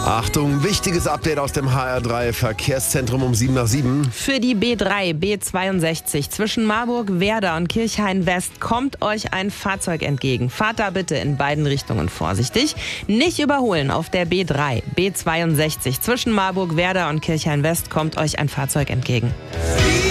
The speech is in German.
Achtung, wichtiges Update aus dem HR3 Verkehrszentrum um 7 nach 7. Für die B3, B62 zwischen Marburg, Werder und Kirchhain-West kommt euch ein Fahrzeug entgegen. Fahrt da bitte in beiden Richtungen vorsichtig. Nicht überholen auf der B3, B62 zwischen Marburg, Werder und Kirchhain-West kommt euch ein Fahrzeug entgegen.